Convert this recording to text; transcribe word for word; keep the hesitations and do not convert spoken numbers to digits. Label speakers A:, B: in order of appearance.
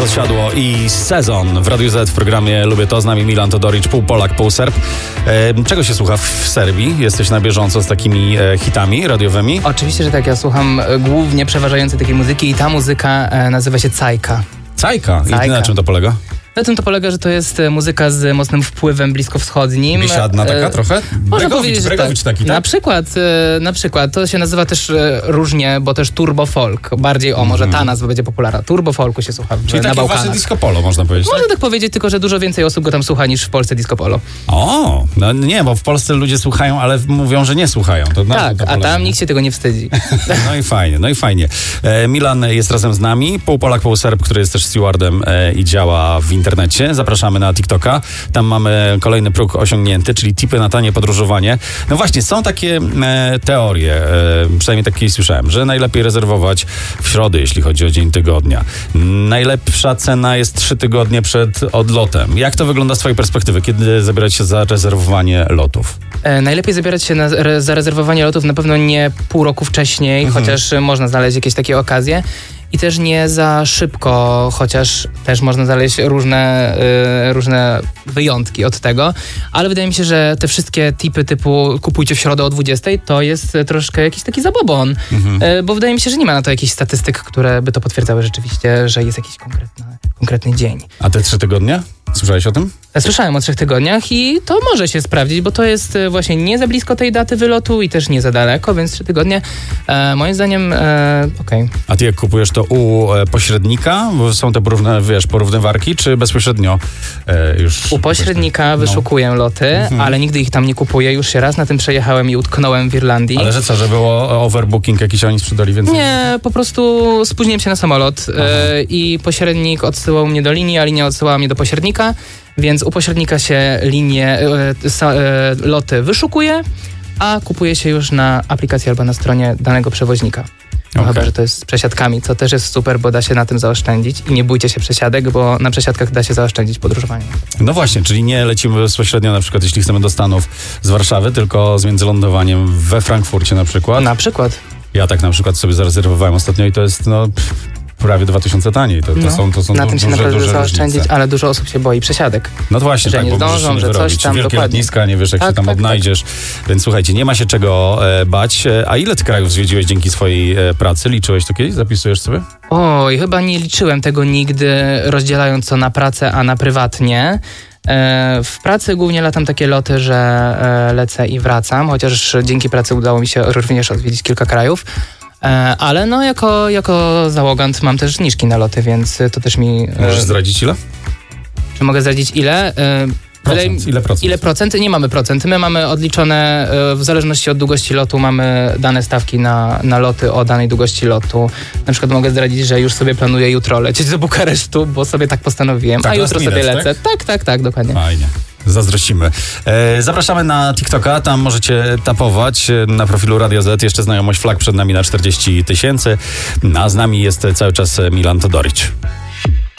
A: Rozsiadło i Sezon w Radiu Z w programie Lubię to. Z nami Milan Todorić, pół Polak, pół Serb. E, czego się słucha w Serbii? Jesteś na bieżąco z takimi e, hitami radiowymi?
B: Oczywiście, że tak. Ja słucham e, głównie przeważającej takiej muzyki i ta muzyka e, nazywa się Cajka.
A: Cajka?
B: Cajka.
A: I na czym to polega?
B: Na tym to polega, że to jest e, muzyka z mocnym wpływem bliskowschodnim.
A: Biesiadna taka e, trochę?
B: Można
A: Bregowicz,
B: powiedzieć, że
A: Bregowicz
B: tak.
A: taki, tak?
B: Na przykład, e, na przykład, to się nazywa też e, różnie, bo też turbo folk. Bardziej, o, może ta nazwa będzie popularna. Turbo folku się słucha w,
A: Czyli
B: na
A: takie
B: Bałkanach.
A: wasze disco polo, można powiedzieć.
B: Można
A: tak?
B: tak powiedzieć, tylko że dużo więcej osób go tam słucha niż w Polsce disco polo.
A: O, no nie, bo w Polsce ludzie słuchają, ale mówią, że nie słuchają. To
B: tak,
A: to
B: a tam nikt się tego nie wstydzi.
A: No i fajnie, no i fajnie. E, Milan jest razem z nami, pół Polak, pół Serb, który jest też stewardem e, i działa w internecie. Zapraszamy na TikToka. Tam mamy kolejny próg osiągnięty, czyli tipy na tanie podróżowanie. No właśnie, są takie e, teorie, e, przynajmniej takie słyszałem, że najlepiej rezerwować w środę, jeśli chodzi o dzień tygodnia. Najlepsza cena jest trzy tygodnie przed odlotem. Jak to wygląda z twojej perspektywy? Kiedy zabierać się za rezerwowanie lotów?
B: E, najlepiej zabierać się na re, za rezerwowanie lotów na pewno nie pół roku wcześniej, mhm. chociaż można znaleźć jakieś takie okazje. I też nie za szybko, chociaż też można znaleźć różne, y, różne wyjątki od tego, ale wydaje mi się, że te wszystkie tipy typu kupujcie w środę o dwudziestej to jest troszkę jakiś taki zabobon, mhm. y, bo wydaje mi się, że nie ma na to jakichś statystyk, które by to potwierdzały rzeczywiście, że jest jakiś konkretny, konkretny dzień.
A: A te trzy tygodnie? Słyszałeś o tym?
B: Słyszałem o trzech tygodniach i to może się sprawdzić, bo to jest właśnie nie za blisko tej daty wylotu i też nie za daleko, więc trzy tygodnie e, moim zdaniem e, okej. Okay.
A: A ty jak kupujesz to u e, pośrednika? Bo są te porówne, wiesz, porównywarki, czy bezpośrednio e, już?
B: U pośrednika no. wyszukuję loty, mhm. ale nigdy ich tam nie kupuję. Już się raz na tym przejechałem i utknąłem w Irlandii. Ale
A: że co, że było overbooking jakiś, oni sprzedali więcej?
B: Nie, po prostu spóźniłem się na samolot e, i pośrednik odsyłał mnie do linii, a linia odsyłała mnie do pośrednika. Więc u pośrednika się linie, e, e, loty wyszukuje, a kupuje się już na aplikacji albo na stronie danego przewoźnika. No okay. Chyba, że to jest z przesiadkami, co też jest super, bo da się na tym zaoszczędzić i nie bójcie się przesiadek, bo na przesiadkach da się zaoszczędzić podróżowanie.
A: No właśnie, czyli nie lecimy bezpośrednio na przykład, jeśli chcemy do Stanów z Warszawy, tylko z międzylądowaniem we Frankfurcie na przykład.
B: Na przykład.
A: Ja tak na przykład sobie zarezerwowałem ostatnio i to jest no... prawie dwa tysiące taniej. To, to
B: no,
A: są, to są
B: na tym
A: duże,
B: się naprawdę
A: duże
B: zaoszczędzić,
A: różnice.
B: Ale dużo osób się boi przesiadek.
A: No to właśnie,
B: że
A: tak,
B: nie
A: bo
B: zdążą,
A: nie
B: że
A: wyrobić.
B: coś tam
A: Wielkie
B: dokładnie.
A: lotniska, nie wiesz jak
B: tak,
A: się tam
B: tak,
A: odnajdziesz. Tak. Więc słuchajcie, nie ma się czego e, bać. A ile ty krajów zwiedziłeś dzięki swojej e, pracy? Liczyłeś to kiedyś? Zapisujesz sobie?
B: Oj, chyba nie liczyłem tego nigdy, rozdzielając co na pracę, a na prywatnie. E, w pracy głównie latam takie loty, że e, lecę i wracam, chociaż dzięki pracy udało mi się również odwiedzić kilka krajów. Ale no jako, jako załogant mam też zniżki na loty, więc to też mi...
A: Możesz zdradzić ile?
B: Czy mogę zdradzić ile?
A: Procent.
B: Wydaje,
A: ile procent?
B: Ile procent? Nie mamy procent. My mamy odliczone, w zależności od długości lotu, mamy dane stawki na, na loty o danej długości lotu. Na przykład mogę zdradzić, że już sobie planuję jutro lecieć do Bukaresztu, bo sobie tak postanowiłem, tak, a jutro sobie minut, lecę. Tak? tak, tak, tak, dokładnie.
A: Fajnie. Zazdrościmy. E, zapraszamy na TikToka, tam możecie tapować na profilu Radio Z. Jeszcze znajomość flag przed nami na czterdzieści tysięcy, a z nami jest cały czas Milan Todorić.